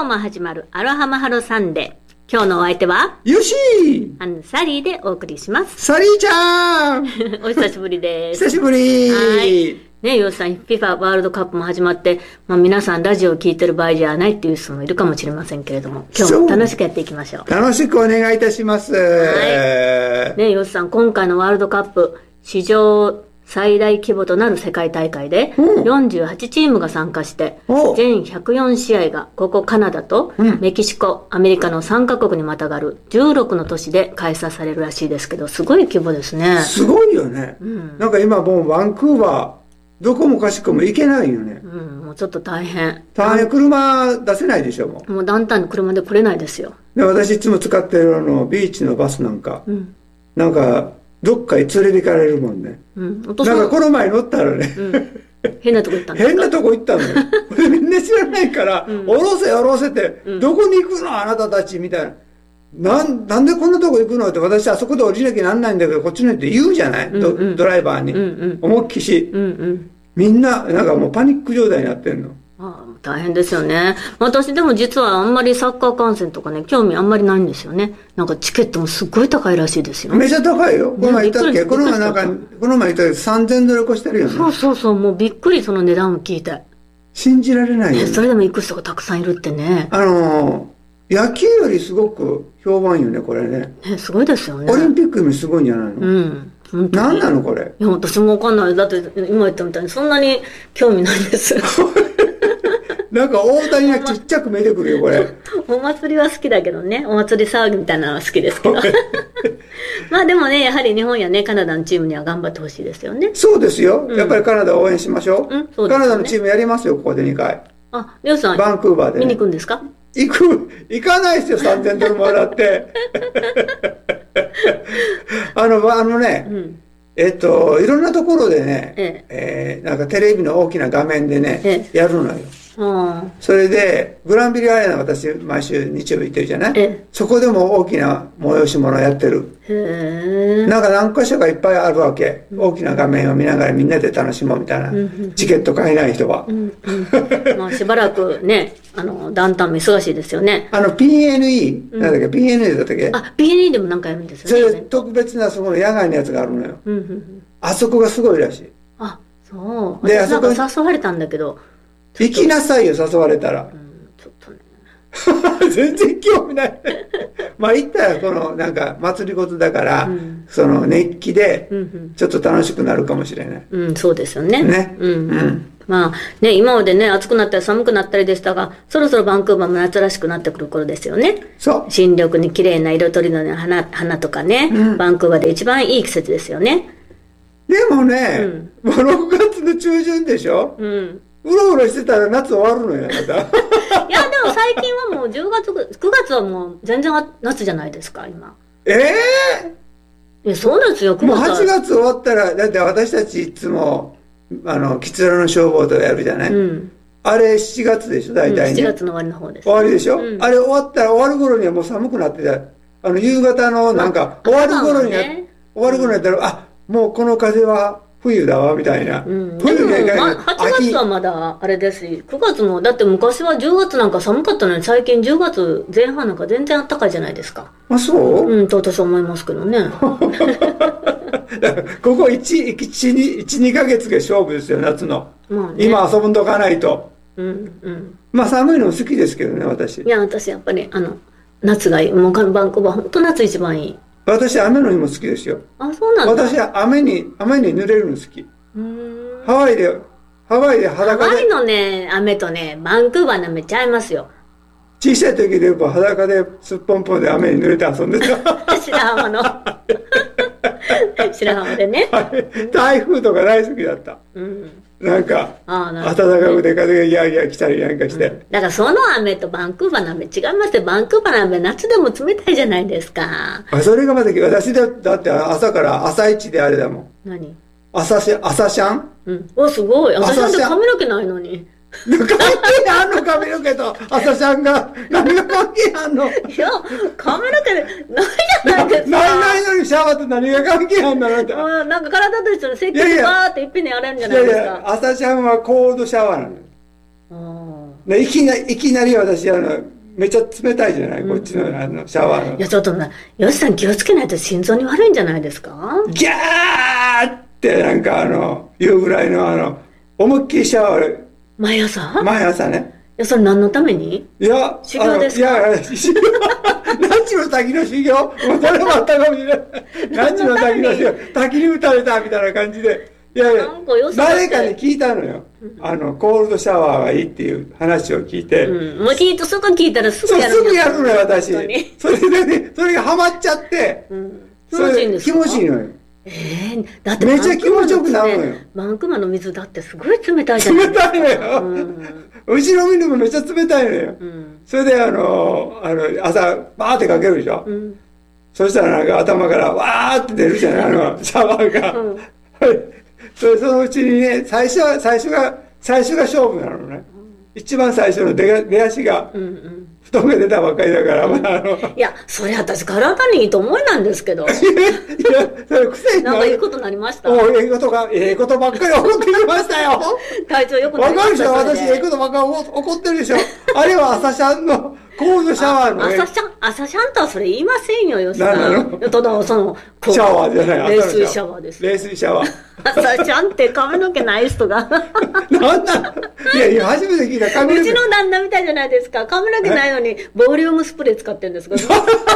日も始まるアロハマハロサンデー。今日のお相手はよしーサリーでお送りします。 サリーちゃんお久しぶりです。 久しぶりはい。ね、ヨウさん、FIFA ワールドカップも始まって、皆さんラジオを聞いてる場合じゃないっていう人もいるかもしれませんけれども、今日も楽しくやっていきましょう。 楽しくお願いいたします。 はい。ね、ヨウさん、今回のワールドカップ、史上最大規模となる世界大会で、48チームが参加して、全104試合が、ここカナダとメキシコ、アメリカの3カ国にまたがる16の都市で開催されるらしいですけど、すごい規模ですね。 すごいよね。なんか今もうバンクーバー、どこもかしこも行けないよね。 もうちょっと大変。 車出せないでしょ、もう。 もうダウンタウンの車で来れないですよ。 で、私いつも使ってるビーチのバスなんか、なんか、どっかに連れて行かれるもんね。なんかこの前乗ったらね、 変なとこ行ったんですか？ 変なとこ行ったのよ。みんな知らないから、降ろせ降ろせって、どこに行くのあなたたちみたいな。なんでこんなとこ行くのって、私あそこで降りなきゃなんないんだけど、こっちのって言うじゃない、ドライバーに。思いっきし。みんな、なんかもうパニック状態になってんの。 大変ですよね。私でも実はあんまりサッカー観戦とかね、興味あんまりないんですよね。なんかチケットもすっごい高いらしいですよ。 めちゃ高いよ。この前言ったっけ？この前言ったけど$3000越してるよね。 そう、もうびっくりその値段を聞いて。 信じられないよね。 それでも行く人がたくさんいるってね。 野球よりすごく評判よね、これね。 すごいですよね。 オリンピックよりすごいんじゃないの？何なのこれ。 いや、私もわかんない。だって今言ったみたいにそんなに興味ないんです。 なんか大谷がちっちゃく見えてくるよ、これ。 お祭りは好きだけどね。お祭り騒ぎみたいなのは好きですけど。まあでもね、やはり日本やね、カナダのチームには頑張ってほしいですよね。 そうですよ。やっぱりカナダを応援しましょう。カナダのチームやりますよ、ここで2回。 りょうさん。 バンクーバーで。 見に行くんですか？ 行かないですよ、$3000もらって。いろんなところでね、なんかテレビの大きな画面でね、やるのよ。それで、グランビリアレーナ私毎週日曜日行ってるじゃない？そこでも大きな催し物やってる。なんか何か所かいっぱいあるわけ。大きな画面を見ながらみんなで楽しもうみたいな。チケット買えない人は。 まあしばらくね、ダウンタウンも忙しいですよね。 PNE、なんだっけ、PNE だったっけ？ PNE でもなんかやるんですよね。 それ特別なそこの野外のやつがあるのよ。あそこがすごいらしい。 そう。で、私なんか誘われたんだけど。 行きなさいよ、誘われたら。 ちょっとね。 全然興味ない。まあ行ったら、なんか、祭り事だから、その熱気で、ちょっと楽しくなるかもしれない。 そうですよね。 ね。 まあね、今までね、暑くなったり寒くなったりでしたが、そろそろバンクーバーも夏らしくなってくる頃ですよね。 そう。 新緑に綺麗な色とりの花とかね、バンクーバーで一番いい季節ですよね。 でもね、もう6月の中旬でしょ？うろうろしてたら夏終わるのよ、あなた。 いや、でも最近はもう10月、9月はもう全然夏じゃないですか、今。そうですよ、 9月もう8月終わったら、だって私たちいつも、キツラの消防とかやるじゃない？あれ7月でしょ、大体ね。 7月の終わりの方です。 終わりでしょ？あれ終わったら終わる頃にはもう寒くなってた。夕方のなんか、終わる頃になったら、もうこの風は冬だわみたいな。 8月はまだあれですし、9月も、だって昔は10月なんか寒かったのに、最近10月前半なんか全然暖かいじゃないですか。 そう？ と私は思いますけどね。 ここ1、2ヶ月が勝負ですよ、夏の。今遊ぶんとかないと。まあ寒いの好きですけどね、私。 いや、私やっぱり夏がいい。もうバンクーバー本当夏一番いい。 私雨の日も好きですよ。 そうなんだ。 私は雨に濡れるの好き。ハワイで裸で。 ハワイのね、雨とね、バンクーバーの雨ちゃいますよ。 小さい時で裸ですっぽんぽんで雨に濡れて遊んでた。 白浜の。白浜でね。 台風とか大好きだった。なんか、暖かくで風がギャーギャー来たりなんかして。 だからその雨とバンクーバーの雨違いますよ。バンクーバーの雨夏でも冷たいじゃないですか。 それがまた私だって朝から朝一であれだもん。 何？ 朝シャン？ すごい。朝シャンって髪の毛ないのに。 関係あんの髪の毛と朝シャンが何が関係あんの？いや髪の毛ないじゃないですか。 ないのにシャワーと何が関係あんだろって。 なんか体と一緒に石鹸バーっていっぺんに洗えるんじゃないですか。 朝シャンはコールドシャワーなのよ。 でいきなり私、めっちゃ冷たいじゃない、こっちのシャワーの。 いや、ちょっとよしさん気をつけないと心臓に悪いんじゃないですか？ ギャーってなんか言うぐらいの思いっきりシャワー。 毎朝ね。いや、それ何のために？ いや、 修行ですか？ いや、修行。何時の滝の修行？もうそれもあったかもしれない。何時の滝の修行？滝に打たれたみたいな感じで。いや、誰かに聞いたのよ。コールドシャワーがいいっていう話を聞いて。 もうすぐ聞いたらすぐやる。 すぐやるのよ、私。それでね、それがハマっちゃって。 気持ちいいんですか？ 気持ちいいのよ。 だってめっちゃ気持ちよくなるのよ。 バンクマの水だってすごい冷たいじゃないですか。冷たいのよ。うちの水もめっちゃ冷たいのよ。それで朝、バーってかけるでしょ。そしたらなんか頭からわーって出るじゃない、シャワーが。そのうちにね、最初が勝負なのね。一番最初の出足が、太め出たばっかりだから、 いや、それ私体にいいと思いなんですけど。いや、 それ癖になんかいいことになりました。 ええことばっかり怒ってきましたよ。 体調良くなりました。 わかるでしょ、私、ええことばっかり怒ってるでしょ。あれは朝シャンの、コールドシャワーの、 朝シャンとはそれ言いませんよ、吉さん。 ただ、シャワーじゃない、 冷水シャワーです。 冷水シャワー。 朝シャンって髪の毛ない人が。 なんだいや、初めて聞いた髪の毛。うちの旦那みたいじゃないですか。髪の毛ないのに、ボリュームスプレー使ってるんですけど。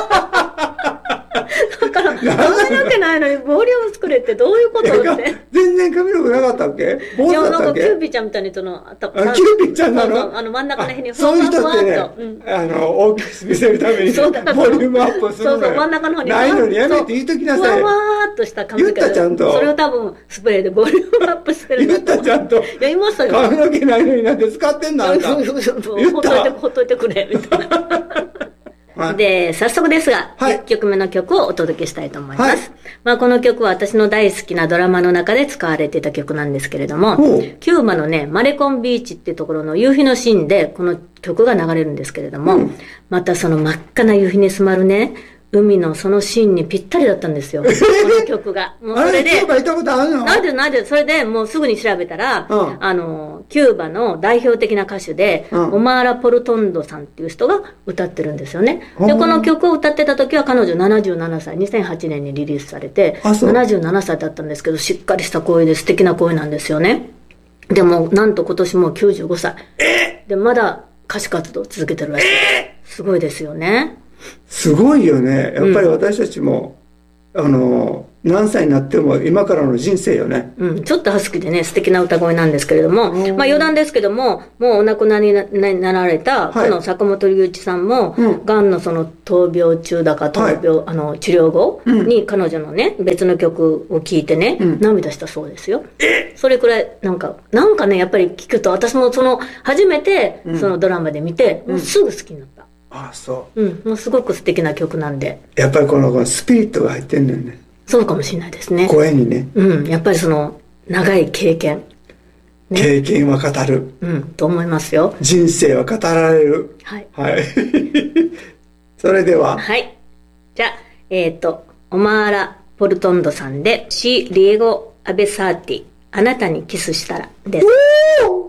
だから、髪の毛ないのにボリュームスプレーってどういうことって。 全然髪の毛なかったっけ？ いや、なんかキューピーちゃんみたいにキューピーちゃんなの？ 真ん中の辺にそういう人ってね、大きく見せるために、ボリュームアップするのよ。 そう、真ん中の方に。 ないのにやめて言いときなさい。 ふわーっとした髪の毛。 言ったちゃんと。 それを多分、スプレーでボリュームアップしてる。 言ったちゃんと。いや、 言いましたよ。 髪の毛ないのになんて使ってんのあんた。 ほっといてくれ、みたいな。で、早速ですが、1曲目の曲をお届けしたいと思います。この曲は私の大好きなドラマの中で使われていた曲なんですけれども、キューバのね、マレコンビーチっていうところの夕日のシーンでこの曲が流れるんですけれども、またその真っ赤な夕日に染まるね、海のそのシーンにぴったりだったんですよ。この曲が。 もうそれで。キューバ行ったことあるの？ なんで、それでもうすぐに調べたら、キューバの代表的な歌手で、オマーラ・ポルトンドさんっていう人が歌ってるんですよね。で、この曲を歌ってた時は彼女77歳、2008年にリリースされて、77歳だったんですけど、しっかりした声で素敵な声なんですよね。でも、なんと今年もう95歳。で、まだ歌手活動を続けてるらしい。すごいですよね。 すごいよね。やっぱり私たちも、何歳になっても今からの人生よね。 ちょっとハスキーでね、素敵な歌声なんですけれども、余談ですけども、もうお亡くなりになられた、この坂本龍一さんも、癌のその闘病中だか、治療後に彼女のね、別の曲を聴いてね、涙したそうですよ。それくらい、なんかね、やっぱり聞くと、私も初めてそのドラマで見て、もうすぐ好きになった。 ああ、そう。 もうすごく素敵な曲なんで。 やっぱりこのスピリットが入ってんのよね。 そうかもしれないですね。 声にね。 やっぱりその、長い経験。 ね、経験は語る。 と思いますよ。 人生は語られる。 はい。 はい。それでは。 はい。じゃあ、オマーラ・ポルトンドさんで、シ・リエゴ・アベサーティ、あなたにキスしたらです。